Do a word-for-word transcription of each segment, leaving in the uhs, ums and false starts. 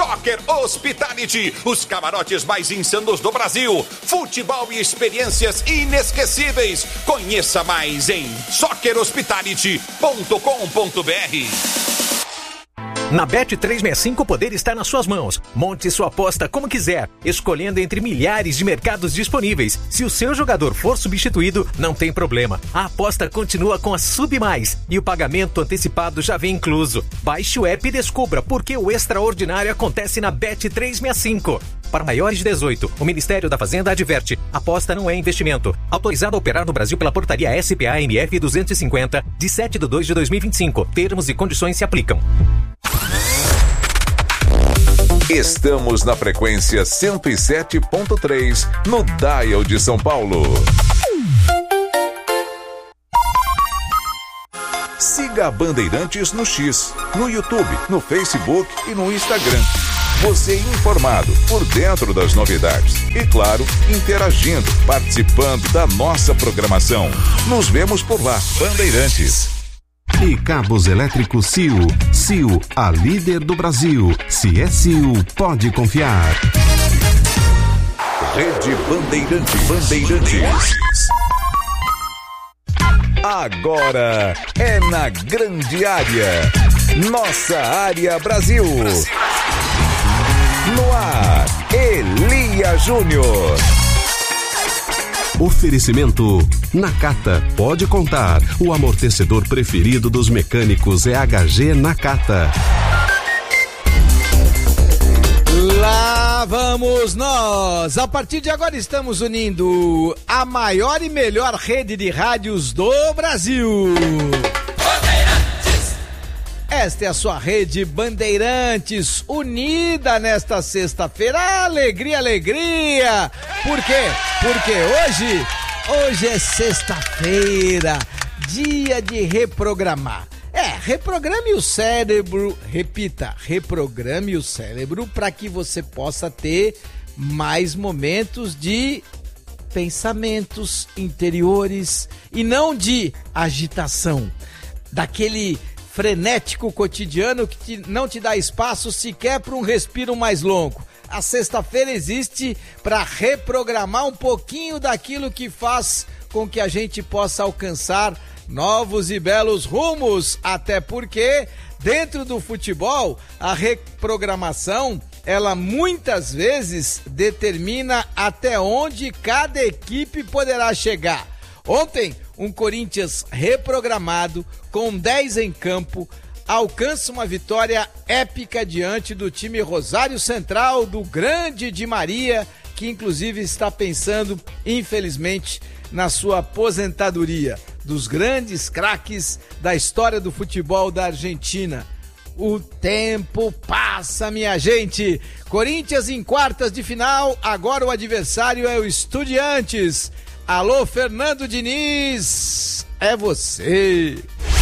Soccer Hospitality, os camarotes mais insanos do Brasil. Futebol e experiências inesquecíveis. Conheça mais em soccer hospitality ponto com ponto b r. Na Bet trezentos e sessenta e cinco o poder está nas suas mãos. Monte sua aposta como quiser, escolhendo entre milhares de mercados disponíveis. Se o seu jogador for substituído, não tem problema. A aposta continua com a Sub Mais e o pagamento antecipado já vem incluso. Baixe o app e descubra por que o extraordinário acontece na Bet trezentos e sessenta e cinco. Para maiores de dezoito, o Ministério da Fazenda adverte: aposta não é investimento. Autorizado a operar no Brasil pela portaria S P A M F duzentos e cinquenta, de sete de dois de dois mil e vinte e cinco. Termos e condições se aplicam. Estamos na frequência cento e sete ponto três, no Dial de São Paulo. Siga a Bandeirantes no X, no YouTube, no Facebook e no Instagram. Você informado, por dentro das novidades. E claro, interagindo, participando da nossa programação. Nos vemos por lá, Bandeirantes. E cabos elétricos C I U. C I U, a líder do Brasil. Se é C I U, pode confiar. Rede Bandeirantes. Bandeirantes. Agora é na grande área. Nossa área Brasil. No ar, Elia Júnior. Oferecimento Nakata. Pode contar. O amortecedor preferido dos mecânicos é H G Nakata. Lá vamos nós. A partir de agora estamos unindo a maior e melhor rede de rádios do Brasil. Esta é a sua rede Bandeirantes, unida nesta sexta-feira. Alegria, alegria! Por quê? Porque hoje, hoje é sexta-feira, dia de reprogramar. É, reprograme o cérebro, repita, reprograme o cérebro para que você possa ter mais momentos de pensamentos interiores e não de agitação, daquele frenético cotidiano que te, não te dá espaço sequer para um respiro mais longo. A sexta-feira existe para reprogramar um pouquinho daquilo que faz com que a gente possa alcançar novos e belos rumos, até porque dentro do futebol a reprogramação ela muitas vezes determina até onde cada equipe poderá chegar. Ontem, um Corinthians reprogramado, com dez em campo, alcança uma vitória épica diante do time Rosário Central, do grande Di Maria, que inclusive está pensando, infelizmente, na sua aposentadoria, dos grandes craques da história do futebol da Argentina. O tempo passa, minha gente. Corinthians em quartas de final, agora o adversário é o Estudiantes. Alô, Fernando Diniz, é você.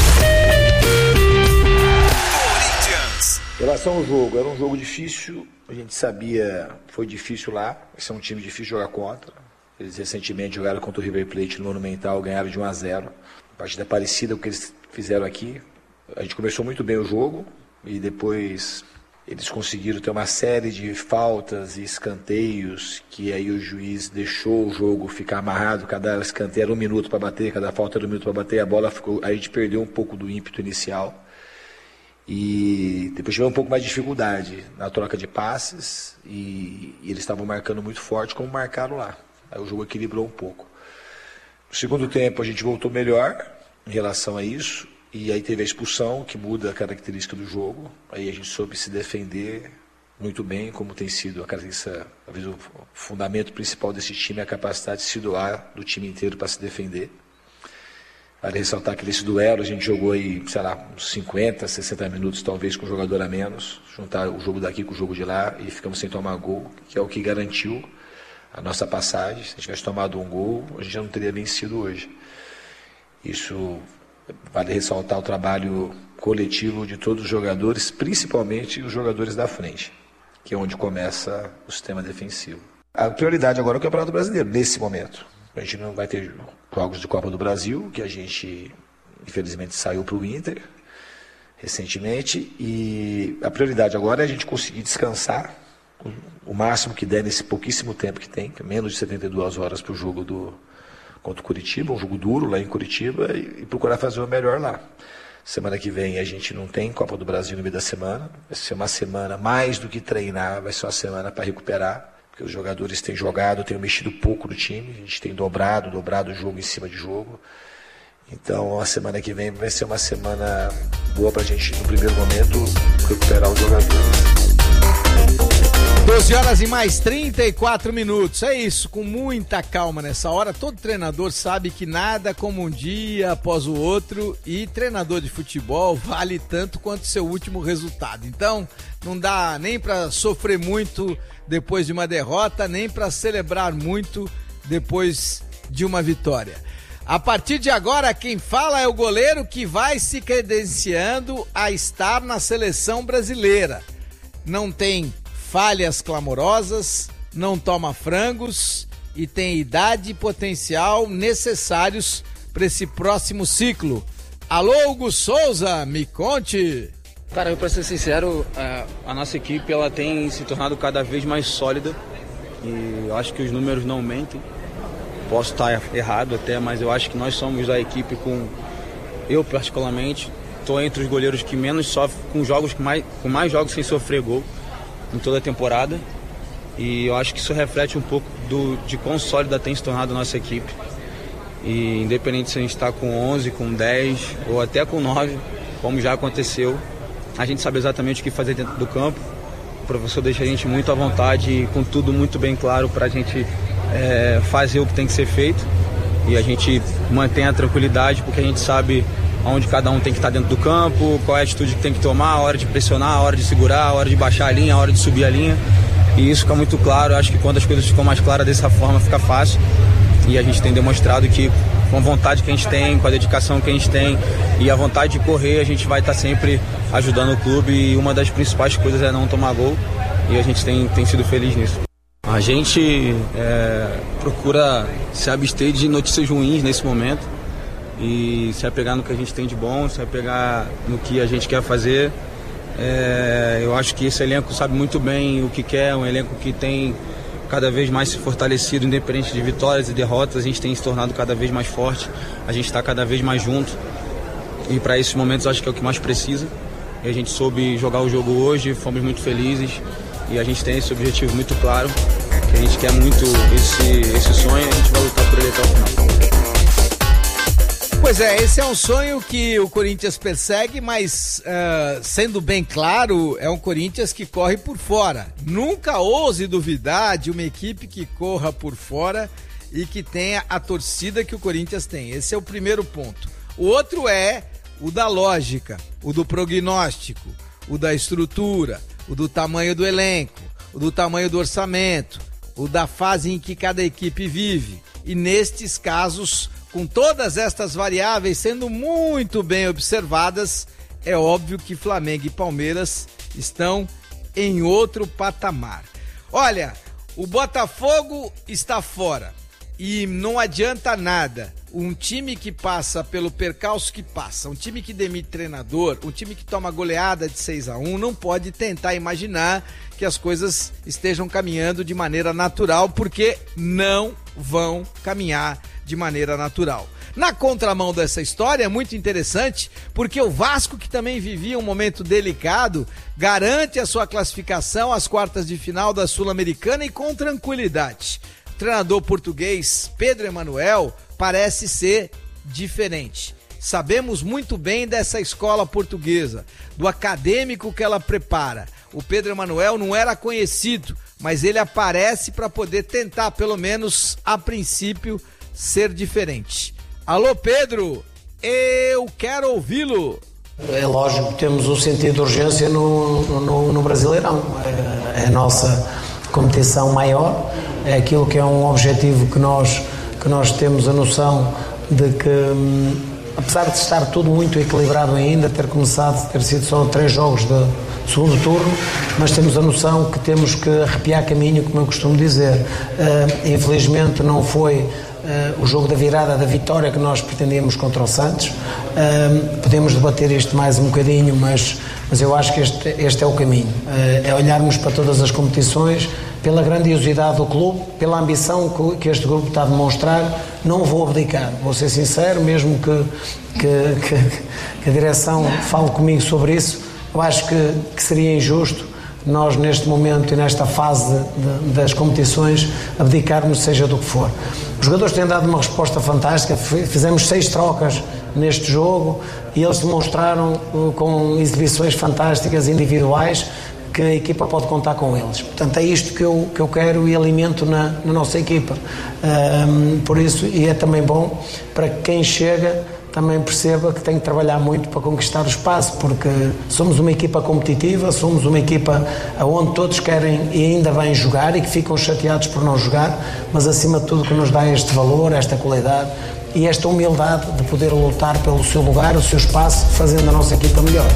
Corinthians. Em relação ao jogo, era um jogo difícil, a gente sabia, foi difícil lá, esse é um time difícil de jogar contra. Eles recentemente jogaram contra o River Plate no Monumental, ganharam de um a zero. Partida parecida com o que eles fizeram aqui. A gente começou muito bem o jogo e depois eles conseguiram ter uma série de faltas e escanteios que aí o juiz deixou o jogo ficar amarrado. Cada escanteio era um minuto para bater, cada falta era um minuto para bater. A bola ficou, aí a gente perdeu um pouco do ímpeto inicial e depois tivemos um pouco mais de dificuldade na troca de passes e, e eles estavam marcando muito forte como marcaram lá. Aí o jogo equilibrou um pouco. No segundo tempo a gente voltou melhor em relação a isso. E aí teve a expulsão, que muda a característica do jogo. Aí a gente soube se defender muito bem, como tem sido a característica, talvez o fundamento principal desse time é a capacidade de se doar do time inteiro para se defender. Vale ressaltar que nesse duelo a gente jogou aí, sei lá, uns cinquenta, sessenta minutos talvez com um jogador a menos, juntar o jogo daqui com o jogo de lá e ficamos sem tomar gol, que é o que garantiu a nossa passagem. Se a gente tivesse tomado um gol, a gente já não teria vencido hoje. Isso vale ressaltar o trabalho coletivo de todos os jogadores, principalmente os jogadores da frente, que é onde começa o sistema defensivo. A prioridade agora é o Campeonato Brasileiro, nesse momento. A gente não vai ter jogos de Copa do Brasil, que a gente, infelizmente, saiu para o Inter. recentemente, e a prioridade agora é a gente conseguir descansar o máximo que der nesse pouquíssimo tempo que tem, que é menos de setenta e duas horas para o jogo do, contra o Curitiba, um jogo duro lá em Curitiba, e, e procurar fazer o melhor lá. Semana que vem a gente não tem Copa do Brasil no meio da semana, vai ser uma semana mais do que treinar, vai ser uma semana para recuperar, porque os jogadores têm jogado, têm mexido pouco no time, a gente tem dobrado, dobrado o jogo em cima de jogo. Então a semana que vem vai ser uma semana boa para a gente, no primeiro momento, recuperar os jogadores. doze horas e mais trinta e quatro minutos, é isso, com muita calma nessa hora. Todo treinador sabe que nada como um dia após o outro, e treinador de futebol vale tanto quanto seu último resultado. Então não dá nem para sofrer muito depois de uma derrota, nem para celebrar muito depois de uma vitória. A partir de agora, quem fala é o goleiro que vai se credenciando a estar na seleção brasileira. Não tem falhas clamorosas, não toma frangos e tem idade e potencial necessários para esse próximo ciclo. Alô, Hugo Souza, me conte. Cara, eu, pra ser sincero, a nossa equipe ela tem se tornado cada vez mais sólida e eu acho que os números não mentem. Posso estar errado até, mas eu acho que nós somos a equipe com, eu particularmente, estou entre os goleiros que menos sofrem, com jogos com mais, com mais jogos sem sofrer gol em toda a temporada, e eu acho que isso reflete um pouco do, de quão sólida tem se tornado a nossa equipe. E independente se a gente está com onze, com dez ou até com nove, como já aconteceu, a gente sabe exatamente o que fazer dentro do campo. O professor deixa a gente muito à vontade e com tudo muito bem claro para a gente é, fazer o que tem que ser feito, e a gente mantém a tranquilidade porque a gente sabe onde cada um tem que estar dentro do campo, qual é a atitude que tem que tomar, a hora de pressionar, a hora de segurar, a hora de baixar a linha, a hora de subir a linha, e isso fica muito claro. Eu acho que quando as coisas ficam mais claras dessa forma fica fácil, e a gente tem demonstrado que com a vontade que a gente tem, com a dedicação que a gente tem e a vontade de correr, a gente vai estar sempre ajudando o clube, e uma das principais coisas é não tomar gol, e a gente tem, tem sido feliz nisso. A gente é, procura se abster de notícias ruins nesse momento e se apegar no que a gente tem de bom, se apegar no que a gente quer fazer. É, eu acho que esse elenco sabe muito bem o que quer, um elenco que tem cada vez mais se fortalecido, independente de vitórias e derrotas. A gente tem se tornado cada vez mais forte, a gente está cada vez mais junto, e para esses momentos acho que é o que mais precisa. E a gente soube jogar o jogo hoje, fomos muito felizes, e a gente tem esse objetivo muito claro, que a gente quer muito esse, esse sonho, e a gente vai lutar por ele até o final. Pois é, esse é um sonho que o Corinthians persegue, mas uh, sendo bem claro, é um Corinthians que corre por fora. Nunca ouse duvidar de uma equipe que corra por fora e que tenha a torcida que o Corinthians tem. Esse é o primeiro ponto. O outro é o da lógica, o do prognóstico, o da estrutura, o do tamanho do elenco, o do tamanho do orçamento, o da fase em que cada equipe vive. E nestes casos, com todas estas variáveis sendo muito bem observadas, é óbvio que Flamengo e Palmeiras estão em outro patamar. Olha, o Botafogo está fora e não adianta nada. Um time que passa pelo percalço que passa, um time que demite treinador, um time que toma goleada de seis a um, não pode tentar imaginar que as coisas estejam caminhando de maneira natural, porque não vão caminhar de maneira natural. Na contramão dessa história, é muito interessante, porque o Vasco, que também vivia um momento delicado, garante a sua classificação às quartas de final da Sul-Americana e com tranquilidade. O treinador português Pedro Emanuel parece ser diferente. Sabemos muito bem dessa escola portuguesa, do acadêmico que ela prepara. O Pedro Emanuel não era conhecido, mas ele aparece para poder tentar, pelo menos a princípio, ser diferente. Alô, Pedro, eu quero ouvi-lo. É lógico que temos o sentido de urgência no, no, no Brasileirão. É a nossa competição maior, é aquilo que é um objetivo que nós, que nós temos a noção de que, hum, apesar de estar tudo muito equilibrado ainda, ter começado, ter sido só três jogos de segundo turno, mas temos a noção que temos que arrepiar caminho, como eu costumo dizer. Uh, infelizmente não foi uh, o jogo da virada, da vitória que nós pretendíamos contra o Santos. Uh, podemos debater isto mais um bocadinho, mas, mas eu acho que este, este é o caminho. Uh, é olharmos para todas as competições, pela grandiosidade do clube, pela ambição que, que este grupo está a demonstrar. Não vou abdicar, vou ser sincero, mesmo que, que, que, que a direção fale comigo sobre isso. Eu acho que, que seria injusto nós, neste momento e nesta fase de, de, das competições, abdicarmos seja do que for. Os jogadores têm dado uma resposta fantástica, fizemos seis trocas neste jogo e eles demonstraram uh, com exibições fantásticas individuais que a equipa pode contar com eles. Portanto, é isto que eu, que eu quero e alimento na, na nossa equipa. Um, por isso, e é também bom para quem chega também perceba que tem que trabalhar muito para conquistar o espaço, porque somos uma equipa competitiva, somos uma equipa onde todos querem e ainda bem jogar e que ficam chateados por não jogar, mas acima de tudo que nos dá este valor, esta qualidade e esta humildade de poder lutar pelo seu lugar, o seu espaço, fazendo a nossa equipa melhor.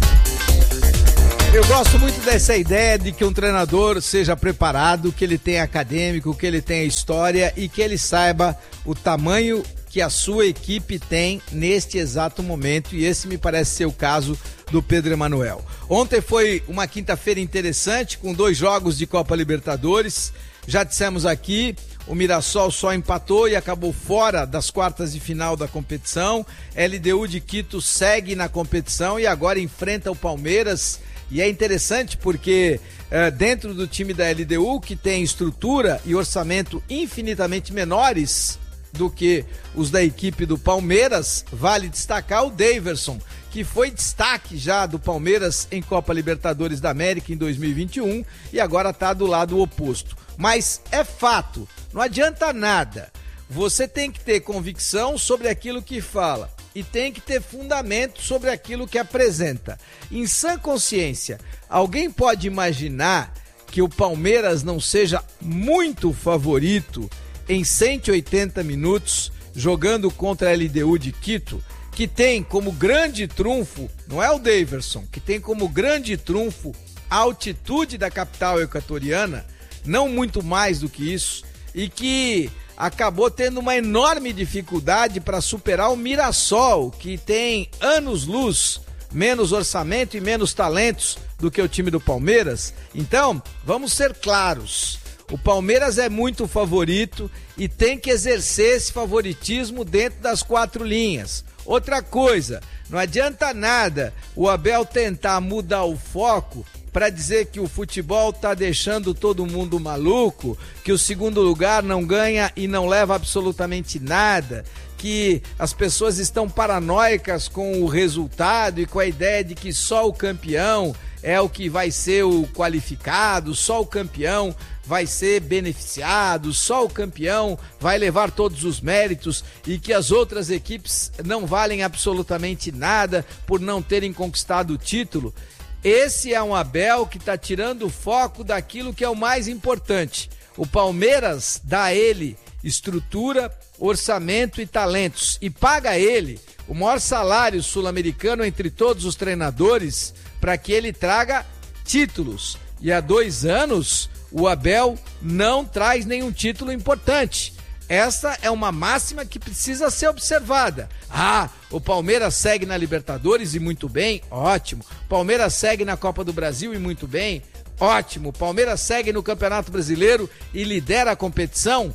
Eu gosto muito dessa ideia de que um treinador seja preparado, que ele tenha acadêmico, que ele tenha história e que ele saiba o tamanho que a sua equipe tem neste exato momento, e esse me parece ser o caso do Pedro Emanuel. Ontem foi uma quinta-feira interessante, com dois jogos de Copa Libertadores. Já dissemos aqui, o Mirassol só empatou e acabou fora das quartas de final da competição. L D U de Quito segue na competição e agora enfrenta o Palmeiras. E é interessante porque uh, dentro do time da L D U, que tem estrutura e orçamento infinitamente menores do que os da equipe do Palmeiras, vale destacar o Daverson, que foi destaque já do Palmeiras em Copa Libertadores da América em dois mil e vinte e um e agora está do lado oposto. Mas é fato, não adianta nada. Você tem que ter convicção sobre aquilo que fala e tem que ter fundamento sobre aquilo que apresenta. Em sã consciência, alguém pode imaginar que o Palmeiras não seja muito favorito em cento e oitenta minutos, jogando contra a L D U de Quito, que tem como grande trunfo, não é o Daverson, que tem como grande trunfo a altitude da capital equatoriana, não muito mais do que isso, e que acabou tendo uma enorme dificuldade para superar o Mirassol, que tem anos-luz, menos orçamento e menos talentos do que o time do Palmeiras. Então, vamos ser claros. O Palmeiras é muito favorito e tem que exercer esse favoritismo dentro das quatro linhas. Outra coisa, não adianta nada o Abel tentar mudar o foco para dizer que o futebol está deixando todo mundo maluco, que o segundo lugar não ganha e não leva absolutamente nada, que as pessoas estão paranoicas com o resultado e com a ideia de que só o campeão é o que vai ser o qualificado, só o campeão vai ser beneficiado, só o campeão vai levar todos os méritos e que as outras equipes não valem absolutamente nada por não terem conquistado o título. Esse é um Abel que está tirando o foco daquilo que é o mais importante. O Palmeiras dá a ele estrutura, orçamento e talentos e paga a ele o maior salário sul-americano entre todos os treinadores para que ele traga títulos. E há dois anos o Abel não traz nenhum título importante. Essa é uma máxima que precisa ser observada. Ah, o Palmeiras segue na Libertadores e muito bem, ótimo. Palmeiras segue na Copa do Brasil e muito bem, ótimo. Palmeiras segue no Campeonato Brasileiro e lidera a competição,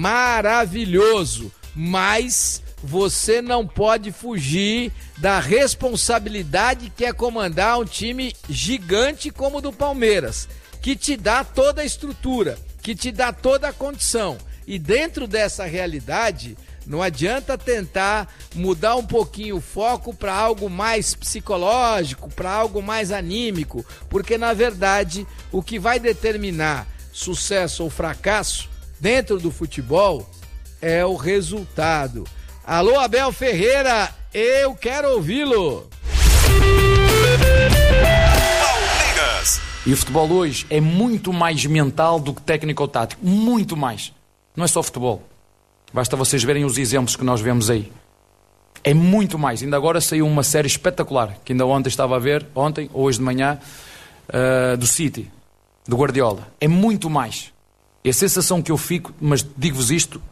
maravilhoso. Mas você não pode fugir da responsabilidade que é comandar um time gigante como o do Palmeiras, que te dá toda a estrutura, que te dá toda a condição. E dentro dessa realidade, não adianta tentar mudar um pouquinho o foco para algo mais psicológico, para algo mais anímico, porque na verdade o que vai determinar sucesso ou fracasso dentro do futebol é o resultado. Alô, Abel Ferreira, eu quero ouvi-lo. E o futebol hoje é muito mais mental do que técnico ou tático, muito mais. Não é só futebol. Basta vocês verem os exemplos que nós vemos aí. É muito mais. Ainda agora saiu uma série espetacular, que ainda ontem estava a ver, ontem ou hoje de manhã, uh, do City, do Guardiola. É muito mais. É a sensação que eu fico, mas digo-vos isto,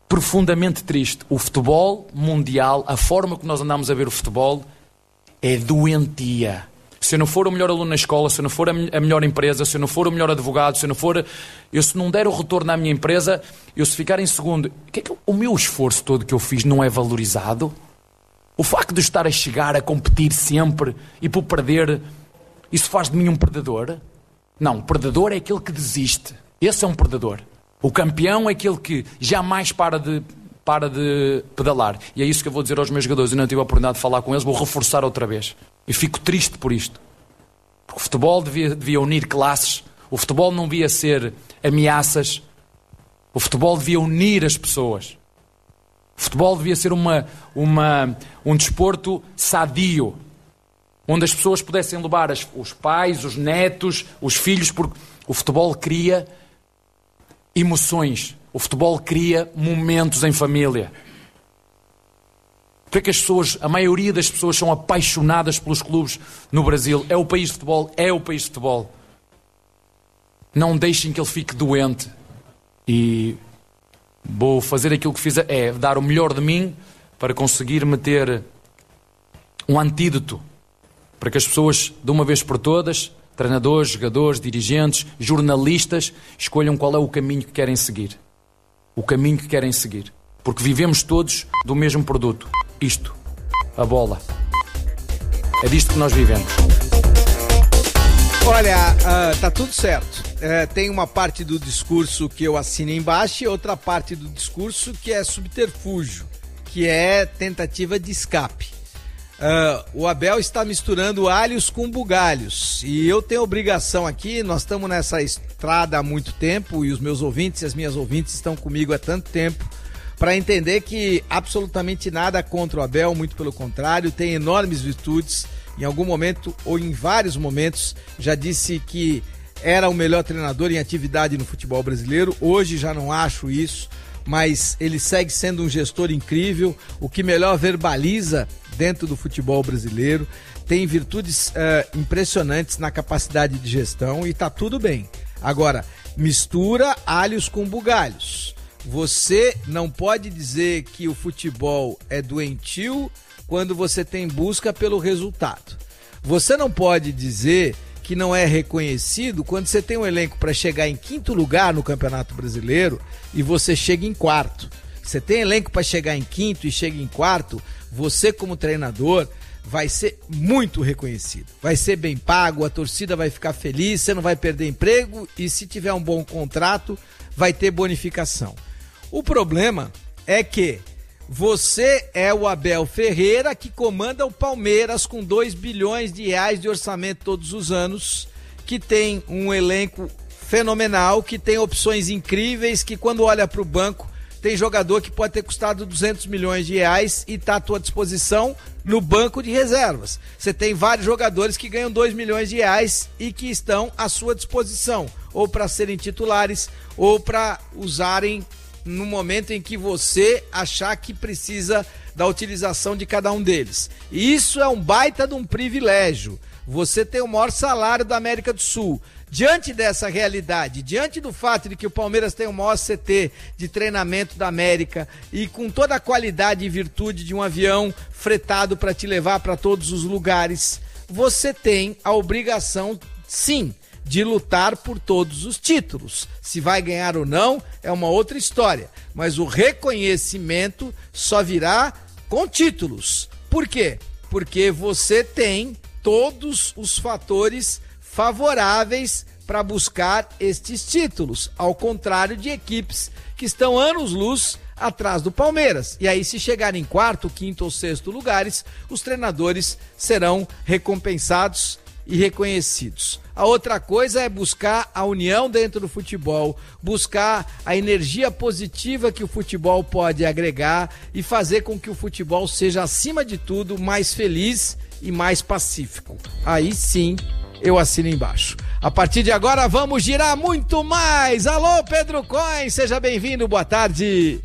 profundamente triste. O futebol mundial, a forma que nós andamos a ver o futebol, é doentia. Se eu não for o melhor aluno na escola, se eu não for a melhor empresa, se eu não for o melhor advogado, se eu não for... Eu se não der o retorno à minha empresa, eu se ficar em segundo... Que é que o meu esforço todo que eu fiz não é valorizado? O facto de estar a chegar, a competir sempre e por perder, isso faz de mim um perdedor? Não, o perdedor é aquele que desiste. Esse é um perdedor. O campeão é aquele que jamais para de, para de pedalar. E é isso que eu vou dizer aos meus jogadores. Eu não tive a oportunidade de falar com eles, vou reforçar outra vez. E fico triste por isto. Porque o futebol devia, devia unir classes. O futebol não devia ser ameaças. O futebol devia unir as pessoas. O futebol devia ser uma, uma, um desporto sadio, onde as pessoas pudessem levar as, os pais, os netos, os filhos, porque o futebol cria emoções. O futebol cria momentos em família. Porque é que as pessoas, a maioria das pessoas são apaixonadas pelos clubes no Brasil? É o país de futebol, é o país de futebol. Não deixem que ele fique doente. E vou fazer aquilo que fiz, é dar o melhor de mim para conseguir meter um antídoto para que as pessoas, de uma vez por todas, treinadores, jogadores, dirigentes, jornalistas, escolham qual é o caminho que querem seguir. O caminho que querem seguir. Porque vivemos todos do mesmo produto. Isto, a bola. É disto que nós vivemos. Olha, uh, tá tudo certo. Uh, tem uma parte do discurso que eu assino embaixo e outra parte do discurso que é subterfúgio, que é tentativa de escape. Uh, o Abel está misturando alhos com bugalhos e eu tenho obrigação aqui, nós estamos nessa estrada há muito tempo e os meus ouvintes e as minhas ouvintes estão comigo há tanto tempo para entender que absolutamente nada contra o Abel, muito pelo contrário, tem enormes virtudes. Em algum momento, ou em vários momentos, já disse que era o melhor treinador em atividade no futebol brasileiro. Hoje já não acho isso, mas ele segue sendo um gestor incrível, o que melhor verbaliza dentro do futebol brasileiro. Tem virtudes uh, impressionantes na capacidade de gestão e tá tudo bem. Agora, mistura alhos com bugalhos. Você não pode dizer que o futebol é doentio quando você tem busca pelo resultado. Você não pode dizer que não é reconhecido quando você tem um elenco para chegar em quinto lugar no Campeonato Brasileiro e você chega em quarto. Você tem elenco para chegar em quinto e chega em quarto, você como treinador vai ser muito reconhecido. Vai ser bem pago, a torcida vai ficar feliz, você não vai perder emprego e se tiver um bom contrato, vai ter bonificação. O problema é que você é o Abel Ferreira que comanda o Palmeiras com dois bilhões de reais de orçamento todos os anos, que tem um elenco fenomenal, que tem opções incríveis, que quando olha para o banco tem jogador que pode ter custado duzentos milhões de reais e está à tua disposição no banco de reservas. Você tem vários jogadores que ganham dois milhões de reais e que estão à sua disposição, ou para serem titulares, ou para usarem no momento em que você achar que precisa da utilização de cada um deles. E isso é um baita de um privilégio. Você tem o maior salário da América do Sul. Diante dessa realidade, diante do fato de que o Palmeiras tem o maior C T de treinamento da América e com toda a qualidade e virtude de um avião fretado para te levar para todos os lugares, você tem a obrigação, sim, de lutar por todos os títulos. Se vai ganhar ou não é uma outra história, mas o reconhecimento só virá com títulos. Por quê? Porque você tem todos os fatores favoráveis para buscar estes títulos, ao contrário de equipes que estão anos-luz atrás do Palmeiras. E aí, se chegar em quarto, quinto ou sexto lugares, os treinadores serão recompensados e reconhecidos. A outra coisa é buscar a união dentro do futebol, buscar a energia positiva que o futebol pode agregar e fazer com que o futebol seja, acima de tudo, mais feliz e mais pacífico. Aí sim, eu assino embaixo. A partir de agora, vamos girar muito mais. Alô, Pedro Coin, seja bem-vindo, boa tarde.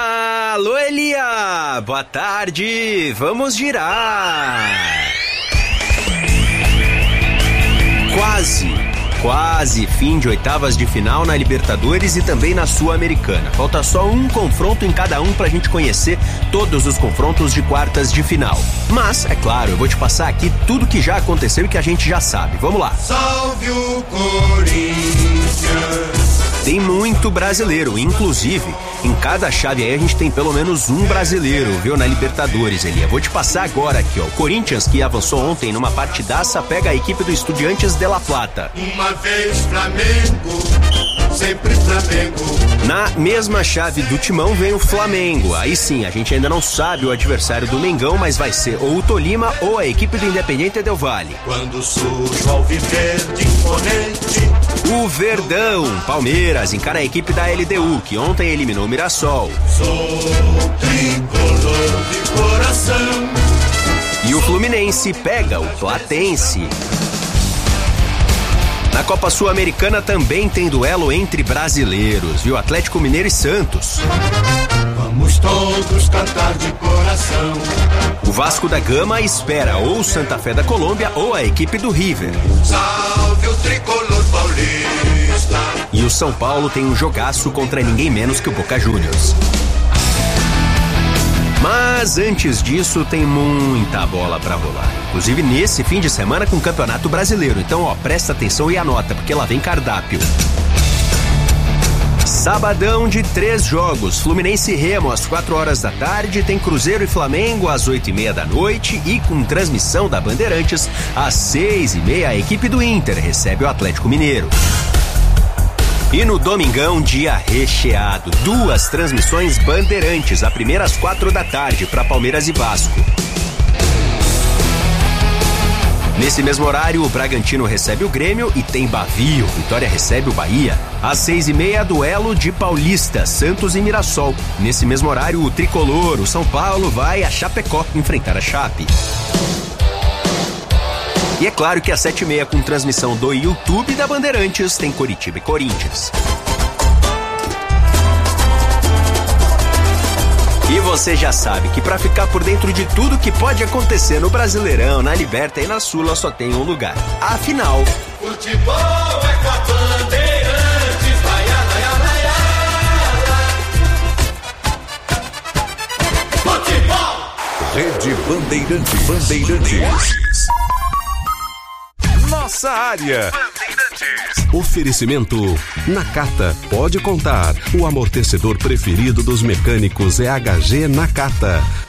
Alô, Elia, boa tarde, vamos girar. Quase, quase fim de oitavas de final na Libertadores e também na Sul-Americana. Falta só um confronto em cada um pra gente conhecer todos os confrontos de quartas de final. Mas, é claro, eu vou te passar aqui tudo que já aconteceu e que a gente já sabe. Vamos lá. Salve o Corinthians! Tem muito brasileiro, inclusive, em cada chave aí a gente tem pelo menos um brasileiro, viu, na Libertadores, Elia. Vou te passar agora aqui, ó. O Corinthians, que avançou ontem numa partidaça, pega a equipe do Estudiantes de La Plata. Uma vez Flamengo, sempre Flamengo. Na mesma chave do Timão vem o Flamengo. Aí sim, a gente ainda não sabe o adversário do Mengão, mas vai ser ou o Tolima ou a equipe do Independiente del Valle. Quando surge o alviverde imponente, o Verdão, Palmeiras, encara a equipe da L D U, que ontem eliminou o Mirassol. Sou tricolor de coração. E o Fluminense pega o Platense. Na Copa Sul-Americana também tem duelo entre brasileiros, viu? Atlético Mineiro e Santos. Vamos todos cantar de coração. O Vasco da Gama espera ou Santa Fé da Colômbia ou a equipe do River. Salve o tricolor paulista. E o São Paulo tem um jogaço contra ninguém menos que o Boca Juniors. Mas antes disso tem muita bola pra rolar. Inclusive nesse fim de semana com o Campeonato Brasileiro. Então, ó, presta atenção e anota, porque lá vem cardápio. Sabadão de três jogos. Fluminense e Remo às quatro horas da tarde. Tem Cruzeiro e Flamengo às oito e meia da noite. E com transmissão da Bandeirantes às seis e meia, a equipe do Inter recebe o Atlético Mineiro. E no domingão, dia recheado. Duas transmissões Bandeirantes. A primeira às quatro da tarde para Palmeiras e Vasco. Nesse mesmo horário, o Bragantino recebe o Grêmio e tem Bavi. O Vitória recebe o Bahia. Às seis e meia, duelo de Paulista, Santos e Mirassol. Nesse mesmo horário, o Tricolor, o São Paulo, vai a Chapecó enfrentar a Chape. E é claro que às sete e meia, com transmissão do YouTube da Bandeirantes, tem Coritiba e Corinthians. E você já sabe que para ficar por dentro de tudo que pode acontecer no Brasileirão, na Liberta e na Sula, só tem um lugar. Afinal, futebol é com a Bandeirantes, vai, vai, vai, vai. Futebol! Rede Bandeirantes. Bandeirantes. Nossa área. Oferecimento Nakata. Pode contar. O amortecedor preferido dos mecânicos é H G Nakata.